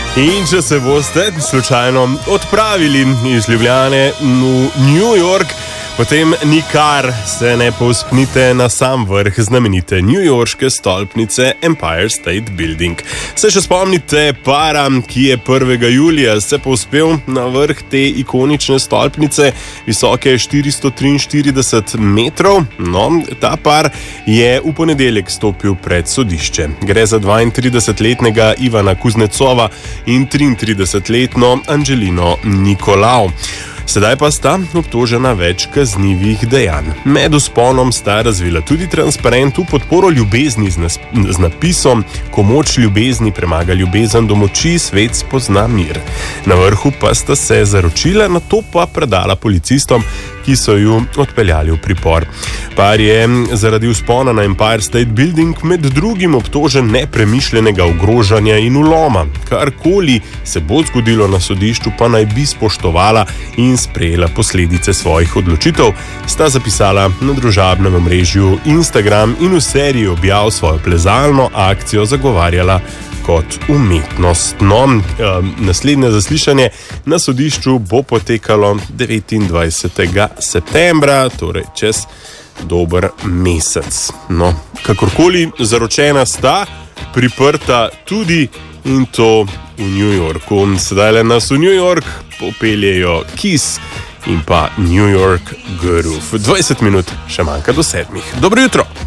In če se boste slučajno odpravili iz Ljubljane v New York, potem nikar se ne povzpnite na sam vrh znamenite newyorške stolpnice Empire State Building. Se še spomnite para, ki je 1. julija se povzpel na vrh te ikonične stolpnice, visoke 443 metrov? No, ta par je v ponedeljek stopil pred sodišče. Gre za 32-letnega Ivana Kuznecova in 33-letno Angelino Nikolao. Sedaj pa sta obtožena več kaznivih dejanj. Med vzponom sta razvila tudi transparent v podporo ljubezni z napisom "Ko moč ljubezni premaga ljubezen do moči, svet spozna mir". Na vrhu pa sta se zaročila, nato pa predala policistom, ki so ju odpeljali v pripor. Par je zaradi vzpona na Empire State Building med drugim obtožen nepremišljenega ogrožanja in vloma. Karkoli se bo zgodilo na sodišču, pa naj bi spoštovala in sprejela posledice svojih odločitev, sta zapisala na družabnem omrežju Instagram in v seriji objav svojo plezalno akcijo zagovarjala kot umetnost. No, naslednje zaslišanje na sodišču bo potekalo 29. septembra, torej čez dober mesec. No, kakorkoli, zaročena sta, priprta tudi, in to v New Yorku. Sedaj le nas v New York popeljejo Kiss in pa New York Groove. 20 minut še manjka do 7. Dobro jutro!